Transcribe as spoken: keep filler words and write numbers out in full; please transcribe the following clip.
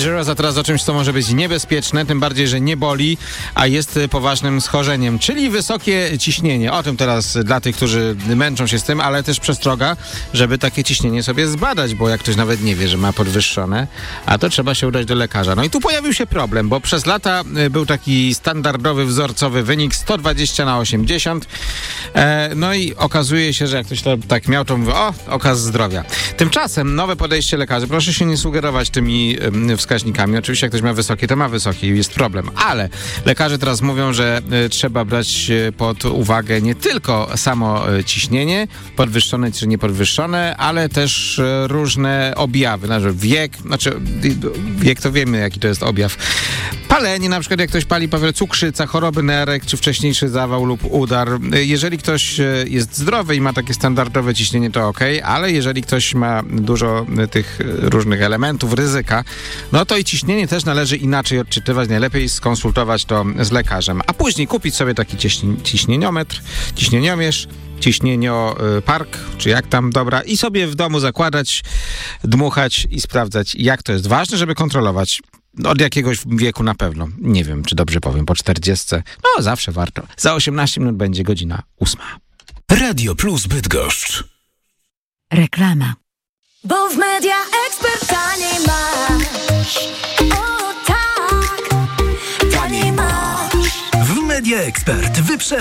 Dangerous, a teraz o czymś, co może być niebezpieczne, tym bardziej, że nie boli, a jest poważnym schorzeniem, czyli wysokie ciśnienie. O tym teraz dla tych, którzy męczą się z tym, ale też przestroga, żeby takie ciśnienie sobie zbadać, bo jak ktoś nawet nie wie, że ma podwyższone, a to trzeba się udać do lekarza. No i tu pojawił się problem, bo przez lata był taki standardowy, wzorcowy wynik sto dwadzieścia na osiemdziesiąt. E, no i okazuje się, że jak ktoś to tak miał, to mówi, o, okaz zdrowia. Tymczasem nowe podejście lekarzy, proszę się nie sugerować tymi y, wskaźnikami. Oczywiście jak ktoś ma wysokie, to ma wysokie i jest problem. Ale lekarze teraz mówią, że y, trzeba brać y, pod uwagę nie tylko samo y, ciśnienie, podwyższone czy niepodwyższone, ale też y, różne objawy. Znaczy wiek, znaczy y, wiek to wiemy, jaki to jest objaw. Palenie, na przykład jak ktoś pali, powiedzmy, cukrzyca, choroby nerek, czy wcześniejszy zawał lub udar. Jeżeli ktoś jest zdrowy i ma takie standardowe ciśnienie, to okej, okay, ale jeżeli ktoś ma dużo tych różnych elementów ryzyka, no to i ciśnienie też należy inaczej odczytywać, najlepiej skonsultować to z lekarzem, a później kupić sobie taki ciśni- ciśnieniometr, ciśnieniomierz, ciśnieniopark, czy jak tam, dobra, i sobie w domu zakładać, dmuchać i sprawdzać, jak to jest. Ważne, żeby kontrolować. Od jakiegoś wieku na pewno. Nie wiem, czy dobrze powiem, po czterdziestce. No, zawsze warto. Za osiemnaście minut będzie godzina ósma. Radio Plus Bydgoszcz. Reklama. Bo w Media Expert taniej masz. O tak, taniej masz. W Media Expert wyprzedaż.